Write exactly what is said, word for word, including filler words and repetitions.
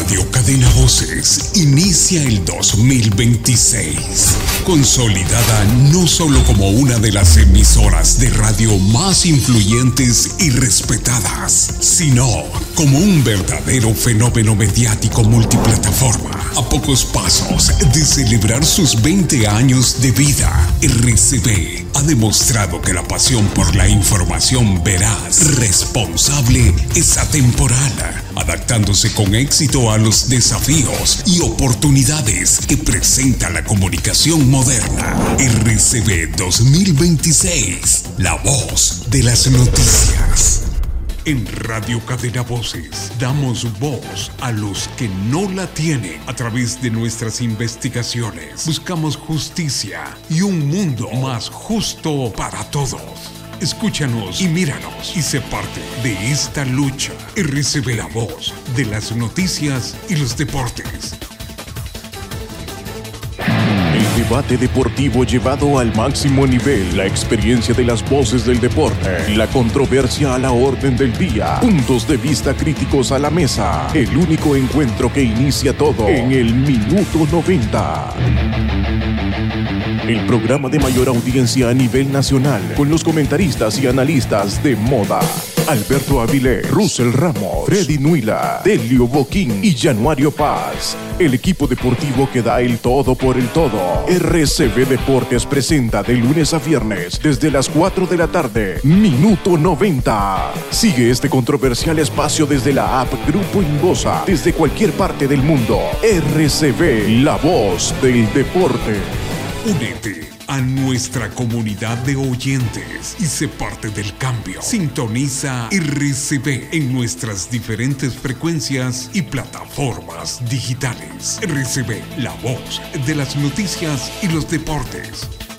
Radio Cadena Voces inicia el dos mil veintiséis, consolidada no solo como una de las emisoras de radio más influyentes y respetadas, sino como un verdadero fenómeno mediático multiplataforma. A pocos pasos de celebrar sus veinte años de vida, R C V ha demostrado que la pasión por la información veraz, responsable, es atemporal, adaptándose con éxito a los desafíos y oportunidades que presenta la comunicación moderna. R C V dos mil veintiséis, la voz de las noticias. En Radio Cadena Voces damos voz a los que no la tienen. A través de nuestras investigaciones buscamos justicia y un mundo más justo para todos. Escúchanos y míranos y sé parte de esta lucha. R C V, la voz de las noticias y los deportes. El debate deportivo llevado al máximo nivel, la experiencia de las voces del deporte, la controversia a la orden del día, puntos de vista críticos a la mesa, el único encuentro que inicia todo en el minuto noventa. El programa de mayor audiencia a nivel nacional, con los comentaristas y analistas de moda. Alberto Avilés, Russell Ramos, Freddy Nuila, Delio Boquín y Januario Paz. El equipo deportivo que da el todo por el todo. R C V Deportes presenta de lunes a viernes desde las cuatro de la tarde, Minuto noventa. Sigue este controversial espacio desde la app Grupo Inbosa, desde cualquier parte del mundo. R C V, la voz del deporte. Únete a nuestra comunidad de oyentes y sé parte del cambio. Sintoniza R C V en nuestras diferentes frecuencias y plataformas digitales. R C V, la voz de las noticias y los deportes.